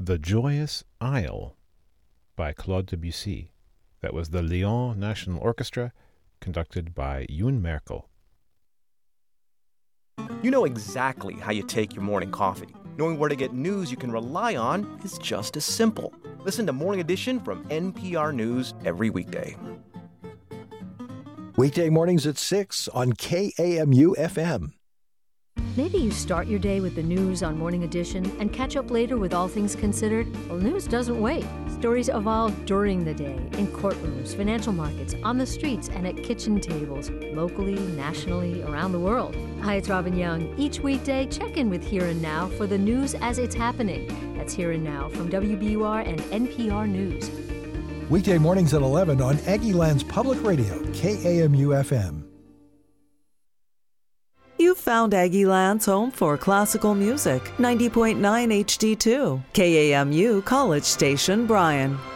The Joyous Isle by Claude Debussy. That was the Lyon National Orchestra, conducted by Yoon Merkel. You know exactly how you take your morning coffee. Knowing where to get news you can rely on is just as simple. Listen to Morning Edition from NPR News every weekday. Weekday mornings at 6 on KAMU FM. Maybe you start your day with the news on Morning Edition and catch up later with All Things Considered. Well, news doesn't wait. Stories evolve during the day in courtrooms, financial markets, on the streets, and at kitchen tables, locally, nationally, around the world. Hi, it's Robin Young. Each weekday, check in with Here and Now for the news as it's happening. That's Here and Now from WBUR and NPR News. Weekday mornings at 11 on Aggieland's Public Radio, KAMU FM. You've found Aggieland's home for classical music, 90.9 HD2, KAMU College Station, Bryan.